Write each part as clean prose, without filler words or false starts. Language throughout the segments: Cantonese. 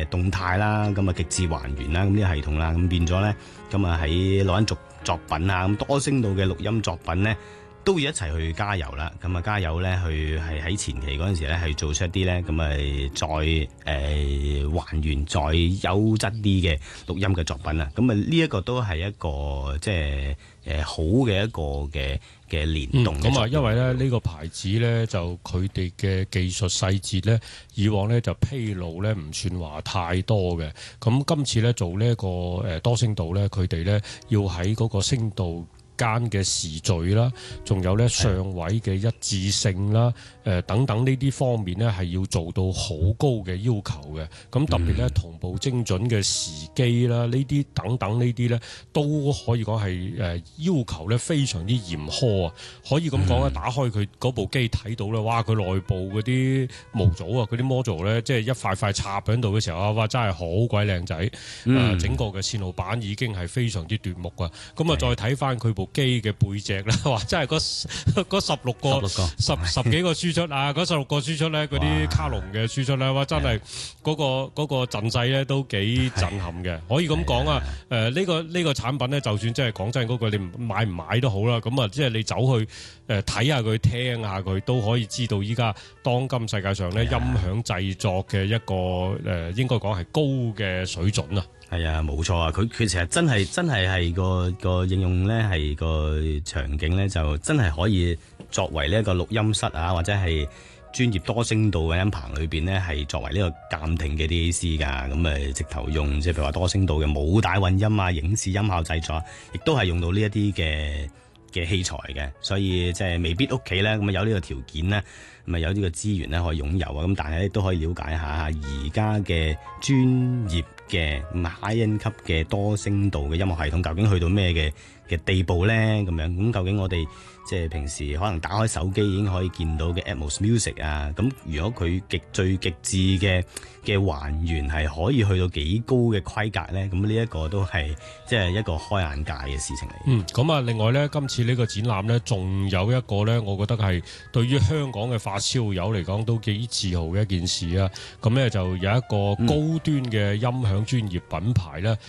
動態啦，咁啊極致還原啦，咁呢個系統啦，咁變咗咧，咁啊喺錄音作品啊，咁多聲道嘅錄音作品咧，都要一齊去加油啦。咁啊加油咧，去係喺前期嗰陣時咧，係做出一啲咧，咁啊再還原再優質啲嘅錄音嘅作品啊。咁啊呢一個都係一個即係好嘅一個嘅聯動。 咁啊，因為咧呢個牌子咧就佢哋嘅技術細節咧，以往咧就披露咧唔算話太多嘅。咁今次咧做呢一個多聲道咧，佢哋咧要喺嗰個聲道間嘅時序啦，仲有咧上位嘅一致性啦，等等呢啲方面咧係要做到好高嘅要求嘅。咁特別咧同步精準嘅時機啦，呢啲等等呢啲咧都可以講係要求咧非常之嚴苛啊！可以咁講咧，打開佢嗰部機睇到咧，哇！佢內部嗰啲模組啊，嗰啲 module 咧，即係一塊塊插喺度嘅時候啊，哇！真係好鬼靚仔！整個嘅線路板已經係非常之奪目啊！咁啊，再睇翻佢部機嘅背脊啦，哇！真係嗰16個十幾個輸出啊，嗰16個輸出咧，嗰啲卡龍嘅輸出咧，哇！真係嗰個陣勢咧都幾震撼嘅。可以咁講啊，呢個產品咧，就算即係講真嗰句，你買唔買都好啦。咁啊，即係你走去睇下佢，聽下佢，都可以知道依家當今世界上咧音響製作嘅一個應該講係高嘅水準啊。 係啊，冇錯啊！佢其實真係個應用咧，係個場景咧，就真係可以作為呢一個錄音室啊，或者係專業多聲道嘅音棚裏邊咧，係作為呢個監聽嘅 DAC 㗎。咁直頭用即係譬如話多聲道嘅母帶混音啊、影視音效製作，亦都係用到呢一啲嘅器材嘅。所以即係未必屋企咧咁有呢個條件咧，咁有呢個資源咧可以擁有啊。咁但係咧都可以了解下而家嘅專業嘅high end 級嘅多聲道嘅音樂系統究竟去到咩嘅地步咧？咁樣咁究竟我哋即係平時可能打開手機已經可以見到嘅 Atmos Music 啊，咁如果佢最極致嘅還原係可以去到幾高嘅規格咧？咁呢一個都係即係一個開眼界嘅事情嚟。 咁啊，另外咧，今次呢個展覽咧，仲有一個咧，我覺得係對於香港嘅發燒友嚟講都幾自豪嘅一件事啊。咁咧就有一個高端嘅音響專業品牌咧，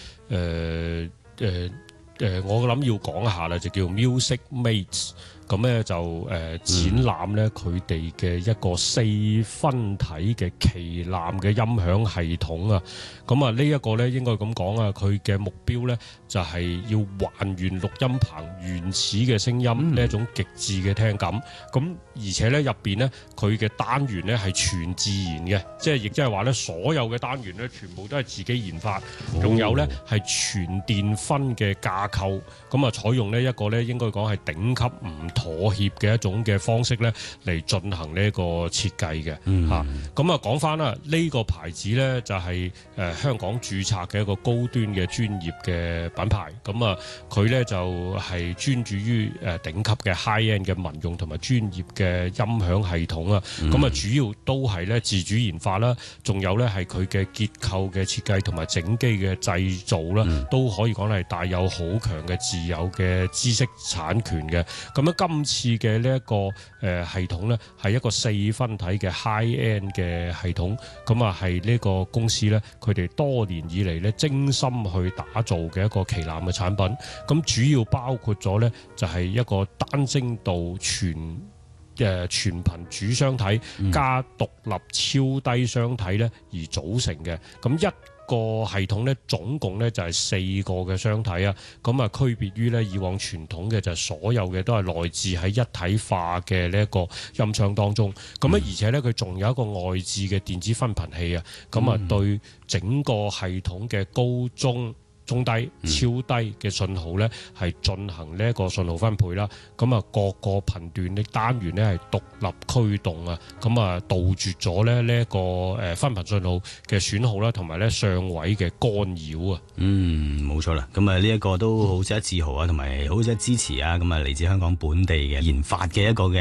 我諗要講一下啦，就叫 Music Mates。咁咧就展覽咧佢哋嘅一個4分體嘅旗艦嘅音響系統啊。咁啊呢一個咧應該咁講啊，佢嘅目標咧就係要還原錄音棚原始嘅聲音呢一種極致嘅聽感。咁而且咧入邊咧佢嘅單元咧係全自然嘅，即係亦即係話咧所有嘅單元咧全部都係自己研發，仲有咧係全電分嘅架構。咁啊採用呢一個咧應該講係頂級唔妥協嘅一種嘅方式咧嚟進行呢個設計嘅嚇。咁啊講翻啦，呢個牌子咧就係香港註冊嘅一個高端嘅專業嘅品牌。咁啊佢咧就係專注於頂級嘅 high end 嘅民用同埋專業嘅音響系統啊。咁啊主要都係咧自主研發啦，仲有咧係佢嘅結構嘅設計同埋整機嘅製造啦，都可以講係帶有好強嘅自有嘅知識產權嘅。咁樣今次嘅呢一個系統咧，係一個4分體嘅 high end 嘅系統。咁啊係呢個公司咧，佢哋多年以嚟咧精心去打造嘅一個旗艦嘅產品。咁主要包括咗咧，就係一個單聲道全頻主雙體加獨立超低雙體咧而組成嘅。咁一個系統咧總共咧就係4個嘅雙體啊。咁啊區別於咧以往傳統嘅就係所有嘅都係來自喺一體化嘅呢一個音箱當中。咁而且咧佢仲有一個外置嘅電子分頻器啊。咁啊對整個系統嘅高中低、超低嘅信號咧，係進行呢一個信號分配啦。咁啊，各個頻段的單元咧係獨立驅動啊。咁啊，杜絕咗咧呢一個分頻信號嘅損耗啦，同埋咧上位嘅干擾啊。 冇錯啦。咁啊，呢一個都好值得自豪啊，同埋好值得支持啊。咁啊，嚟自香港本地嘅研發嘅一個嘅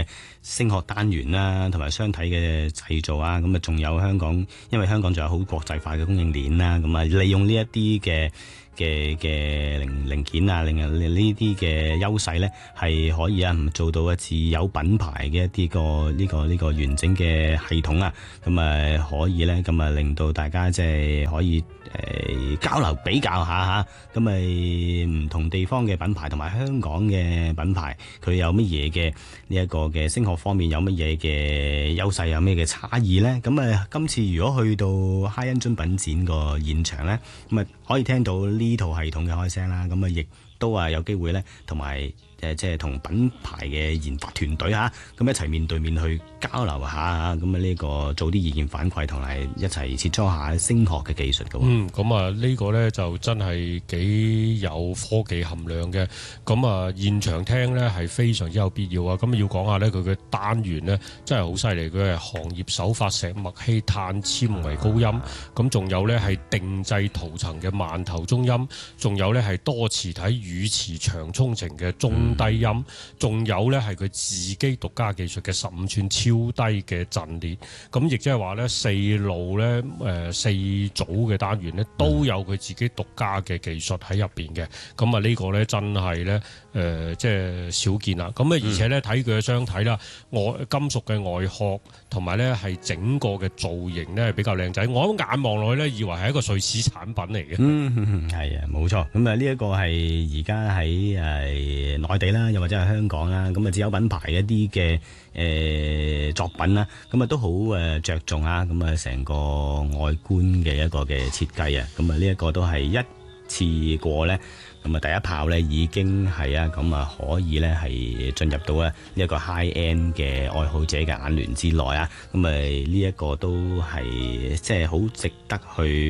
聲學單元啦，同埋雙體嘅製造啊，咁啊仲有香港，因為香港仲有好國際化嘅供應鏈啦，咁啊利用呢一啲嘅零件啊，令呢啲嘅優勢咧，係可以做到自有品牌嘅一啲呢個完整嘅系統啊，咁啊可以咧，咁啊令到大家即係可以交流比較下嚇，咁咪唔同地方嘅品牌同埋香港嘅品牌，佢有乜嘢嘅呢一個嘅聲學方面有乜嘢嘅優勢，有咩嘅差異咧？咁啊，今次如果去到哈恩精品展個現場咧，咁啊可以聽到呢套系統嘅開聲啦，咁啊亦都有機會咧，同埋即係同品牌嘅研發團隊嚇，咁一齊面對面去交流下，咁啊呢個做啲意見反饋，同埋一齊切磋下聲學嘅技術嘅。 咁啊呢個咧就真係幾有科技含量嘅。咁啊現場聽咧係非常之有必要啊。咁要講下咧佢嘅單元咧真係好犀利，佢係行業首發石墨烯碳纖維高音，咁仲有咧係定製塗層嘅慢頭中音，仲有咧係多磁體語詞長沖程嘅中低音，仲有咧係佢自己獨家技術嘅15寸超低嘅陣列。咁亦即係話咧4路咧4組嘅單元咧都有佢自己獨家嘅技術喺入邊嘅。咁啊呢個咧真係咧即係少見啦。咁啊而且咧睇佢嘅雙體啦，金屬嘅外殼同埋咧係整個嘅造型咧比較靚仔。我眼望落去咧以為係一個瑞士產品嚟嘅。 係啊，冇錯。咁啊呢一個係而家喺內地啦，又或者係香港啦，咁啊自有品牌一啲嘅作品啦，咁啊都好着重啊，咁啊成個外觀嘅一個嘅設計啊，咁啊呢一個都係一次過咧，咁啊第一炮咧已經係啊，咁啊可以咧係進入到呢一個 high end 嘅愛好者嘅眼簾之內啊，咁啊呢一個都係即係好值得去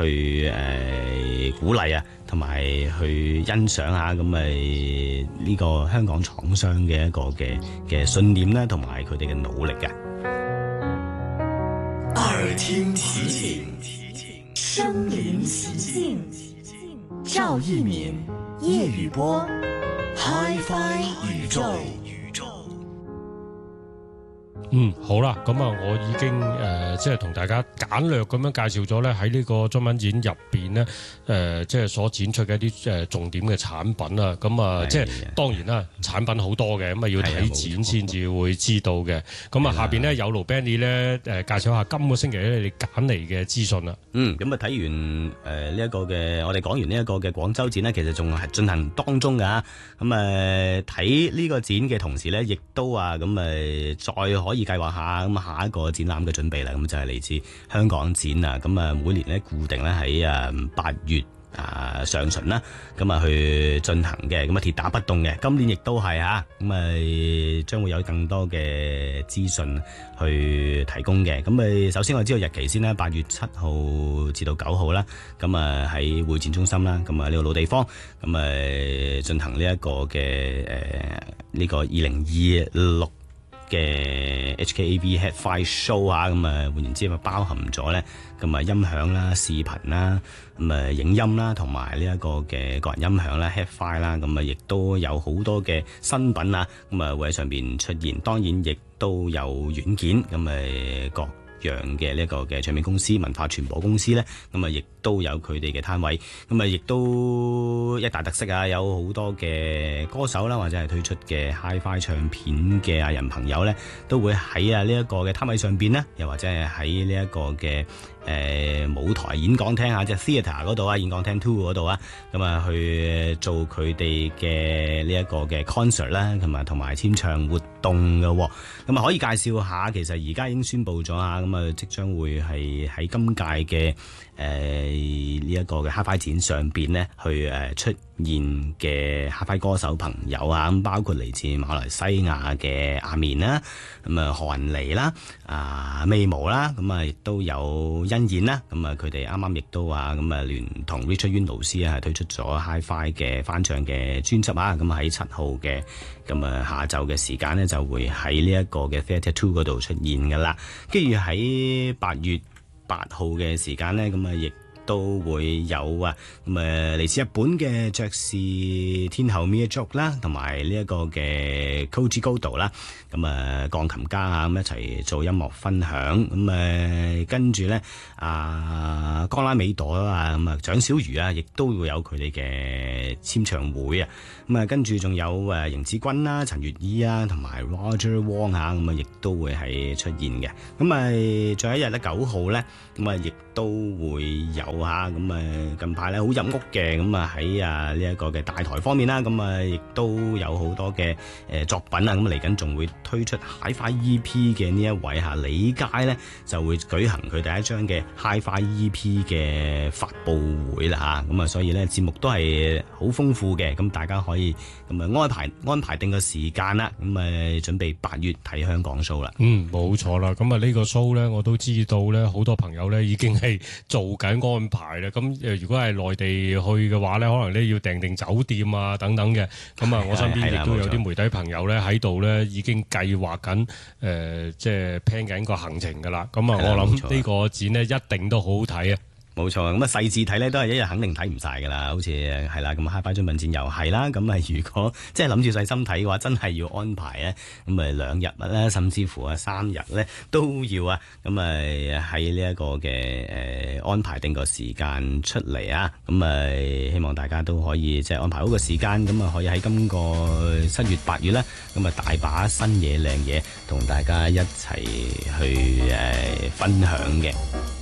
鼓勵啊，同埋去欣賞下咁呢個香港廠商嘅一個嘅信念啦，同埋佢哋嘅努力嘅。 耳聽奇景，身臨其境，趙一鳴、葉宇波 HiFi 宇宙。 好啦，咁啊，我已經即係同大家簡略咁樣介紹咗咧，喺呢個中文展入邊咧，即係所展出嘅一啲重點嘅產品啊。咁啊，即係當然啦，產品好多嘅，咁啊要睇展先至會知道嘅。咁啊，下邊咧有盧 Benny 咧介紹下今個星期咧你揀嚟嘅資訊啦。 咁啊睇完呢一個嘅，我哋講完呢一個嘅廣州展咧，其實仲係進行當中㗎。咁睇呢個展嘅同時咧，亦都再可以計劃下咁下一個展覽嘅準備啦，咁就係嚟自香港展啊，咁每年咧固定咧喺8月上旬啦，咁去進行嘅，咁鐵打不動嘅，今年亦都係咁將會有更多嘅資訊去提供嘅。咁首先我知道日期先啦，8月7號至到9號啦，咁喺會展中心啦，咁呢個老地方，咁進行呢一個嘅呢個2026嘅 HKAV HeadFi Show 咁換言之包含咗咧，咁音響啦、視頻啦、影音啦，同埋呢一個嘅個人音響啦、HeadFi 啦，咁亦都有好多嘅新品啊，咁會喺上邊出現。當然亦都有軟件，咁各樣嘅呢一個嘅唱片公司、文化傳播公司咧，咁亦都有佢哋嘅攤位，咁亦都一大特色啊！有好多嘅歌手啦，或者係推出嘅 HiFi 唱片嘅藝人朋友咧，都會喺呢一個嘅攤位上邊咧，又或者係喺呢一個嘅舞台演講廳即係 theatre 嗰度演講廳 2嗰度咁去做佢哋嘅呢一個嘅 concert 啦，同埋簽唱活動嘅，咁可以介紹下，其實而家已經宣布咗咁即將會係喺今屆嘅呢一個嘅 HiFi 展上邊咧，去出現嘅 HiFi 歌手朋友咁包括嚟自馬來西亞嘅阿棉啦，韓妮啦、Memo啦，亦都有欣燕啦，佢哋啱啱亦都聯同 Richard Yuen 老師係推出咗 HiFi 嘅翻唱嘅專輯咁喺7號嘅下晝嘅時間咧，就會喺呢一個嘅 Theatre 2嗰度出現噶啦，跟住喺8月8號嘅時間咧，亦都會有啊，咁嚟自日本嘅爵士天后 Miyajoki 啦，同埋呢一個嘅 Koji Kondo 啦，咁鋼琴家啊，咁一齊做音樂分享。咁跟住咧江拉美朵啊，咁蔣小瑜啊，亦都會有佢哋嘅簽唱會啊。咁跟住仲有邢子君啦、陳月依啊，同埋 Roger Wong 啊，咁亦都會係出現嘅。咁最後一日咧9號咧，咁亦都會有咁近排咧好入屋嘅，咁喺呢一個嘅大台方面啦，咁亦都有好多嘅作品啊，咁嚟緊仲會推出 Hi-Fi EP 嘅呢一位李佳咧，就會舉行佢第一張嘅 Hi-Fi EP 嘅發佈會啦嚇，咁所以咧節目都係好豐富嘅，咁大家可以安排定個時間啦，咁準備8月睇香港 show 啦。 冇錯啦，咁呢個 show 咧，我都知道咧，好多朋友咧已經係做緊安排啦。咁如果係內地去嘅話咧，可能咧要訂定酒店啊等等嘅。咁我身邊亦都有啲媒體朋友咧喺度咧已經計劃緊即係 plan 緊個行程噶啦。咁我諗呢個展咧一定都好好睇啊！ 冇錯，咁細緻睇咧都係一日肯定睇唔晒噶啦，好似係啦，咁Hi-Fi專品展又係啦，咁如果即係諗住細心睇嘅話，真係要安排咧，咁2日咧，甚至乎3日咧都要啊，咁喺呢一個嘅安排定個時間出嚟啊，咁希望大家都可以即係安排好個時間，咁可以喺今個7月8月咧，咁大把新嘢靚嘢同大家一齊去分享嘅。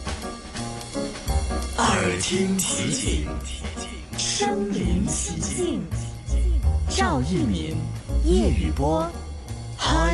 耳聽提醒，身臨其境。趙一鳴、葉宇波